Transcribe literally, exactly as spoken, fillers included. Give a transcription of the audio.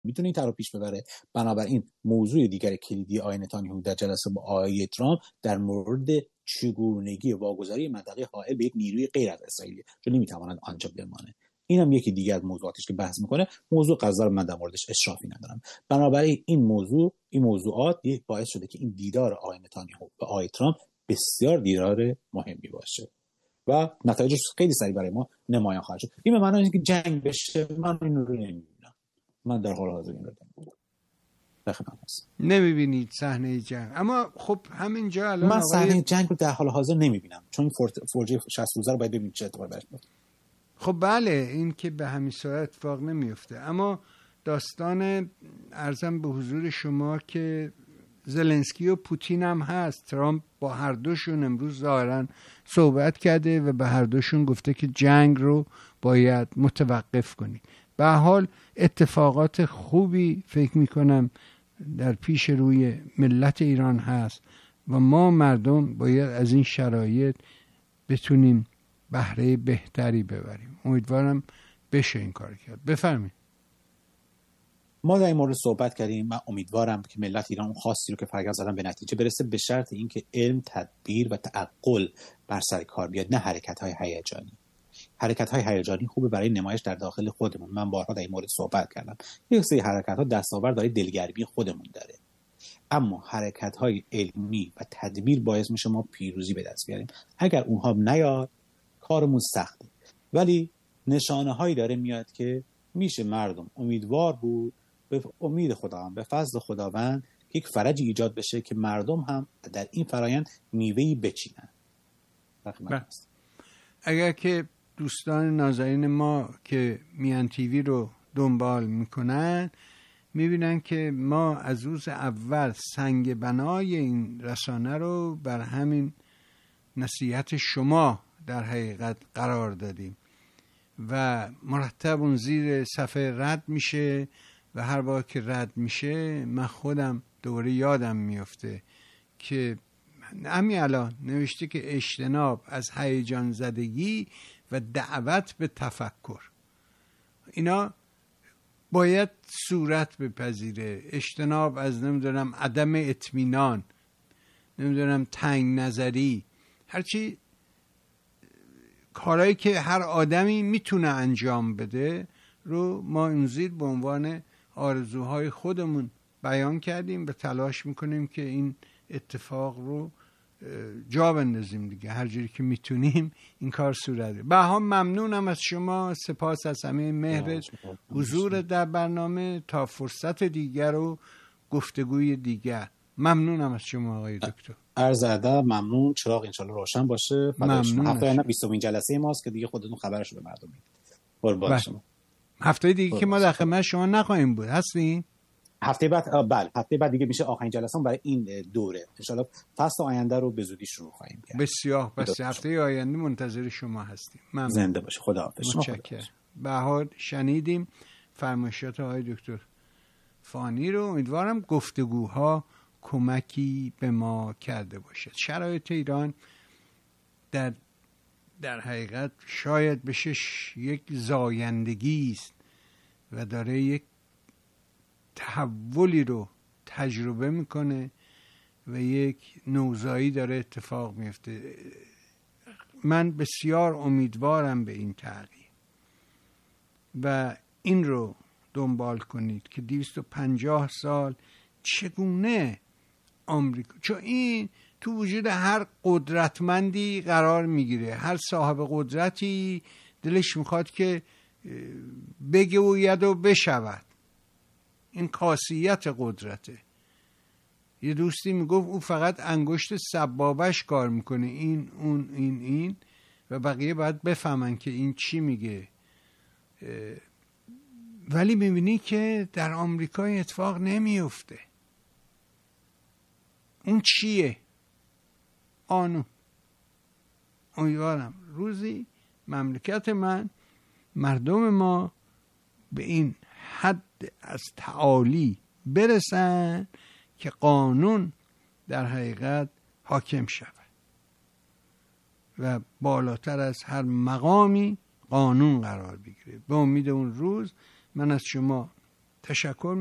میتونه این طرح پیش ببره. بنابراین موضوع دیگر کلیدی آقای نتانیاهو در جلسه با آقای ترامپ در مورد چگونگی واگذاری منطقه حائل به یک نیروی غیر از اسرائیل، چون نمیتواند آنجا بمانه. اینم یکی دیگر از موضوعاتش که بحث میکنه. موضوع غزه رو من در موردش اشرافی ندارم. بنابراین این موضوع این موضوعات باعث شده که این دیدار آقای نتانیاهو و آقای ترامپ بسیار دیدار مهمی باشه و نتایجش خیلی سریع برای ما نمایان خواهد شد. این به معنی نیست که جنگ بشه، من این رو نمیبینم. من در حال حاضر این رو نمیبینم. بخنم هست. نمیبینید صحنه جنگ. اما خب همینجا الان من صحنه آقای... جنگ رو در حال حاضر نمیبینم، چون فوجی شصت روزه رو باید ببینیم چه اتفاقی برش میفته. خب بله، این که به همین صورت اتفاق نمیفته. اما داستان عرضم به حضور شما که زلنسکی و پوتین هم هست. ترامپ با هر دوشون امروز ظاهرا صحبت کرده و به هر دوشون گفته که جنگ رو باید متوقف کنید. به هر حال اتفاقات خوبی فکر میکنم در پیش روی ملت ایران هست و ما مردم باید از این شرایط بتونیم بهره بهتری ببریم. امیدوارم بشه این کار کرد. بفرمایید. ما در این مورد صحبت کردیم. من امیدوارم که ملت ایران اون خواستی رو که فرگرد زدن به نتیجه برسه، به شرط اینکه علم، تدبیر و تعقل بر سر کار بیاد، نه حرکت‌های هیجانی. حرکت‌های هیجانی خوبه برای نمایش در داخل خودمون. من بارها در این مورد صحبت کردم. یک سری حرکت‌ها دستاورد داره دلگرمی خودمون داره. اما حرکت‌های علمی و تدبیر باعث میشه ما پیروزی به دست بیاریم. اگر اونها نیاد کارمون سخته. ولی نشانه‌هایی داره میاد که میشه مردم امیدوار بود به امید خداوند، به فضل خداوند که یک فرجی ایجاد بشه که مردم هم در این فرایند میوه‌ای بچینن. اگر که دوستان نازنین ما که میان تیوی رو دنبال میکنن میبینن که ما از روز اول سنگ بنای این رسانه رو بر همین نصیحت شما در حقیقت قرار دادیم و مرتب اون زیر صفحه رد میشه و هر بار که رد میشه من خودم دوباره یادم میفته که همین الان نوشته که اجتناب از هیجان زدگی و دعوت به تفکر، اینا باید صورت بپذیره. اجتناب از نمیدونم عدم اطمینان، نمیدونم تنگ نظری، هرچی کارهایی که هر آدمی میتونه انجام بده رو ما این زیر به عنوان آرزوهای خودمون بیان کردیم و تلاش میکنیم که این اتفاق رو جا بندازیم دیگه. هر جوری که میتونیم این کار صورت بگیره. بها ممنونم از شما، سپاس از همه مهرت، حضور در برنامه. تا فرصت دیگر و گفتگوی دیگر ممنونم از شما آقای دکتر. عرض ادب. ممنون. چراغ انشالله روشن باشه. ممنون. هفته آینده بیستمین جلسه ماست که دیگه خودتون خبرش رو به مردم میدید. قربان شما. هفته دیگه که ما در خدمت شما نخواهیم بود هستین؟ هفته بعد بله، هفته بعد دیگه میشه آخرین جلسه برای این دوره. ان فصل آینده رو به زودی شروع خواهیم کرد. بسیار بس هفته آینده منتظر شما هستیم. ممنون. زنده باشه. خداحافظ. متشکرم. بهار شنیدیم فرمایشات آقای دکتر فانی رو. امیدوارم گفتگوها کمکی به ما کرده باشد. شرایط ایران در در حقیقت شاید بشه یک زایندگی است و داره یک تحولی رو تجربه میکنه و یک نوزایی داره اتفاق میفته. من بسیار امیدوارم به این تغییر و این رو دنبال کنید که دویست و پنجاه سال چگونه آمریکا، چون این تو وجود هر قدرتمندی قرار میگیره. هر صاحب قدرتی دلش میخواد که بگوید و بشود. این خاصیت قدرته. یه دوستی میگفت او فقط انگشت سبابش کار میکنه، این اون این این و بقیه باید بفهمن که این چی میگه. ولی میبینی که در آمریکا اتفاق نمیفته. اون چیه؟ قانون. امیدوارم روزی مملکت من، مردم ما به این حد از تعالی برسن که قانون در حقیقت حاکم شود و بالاتر از هر مقامی قانون قرار بگیره. به امید اون روز من از شما تشکر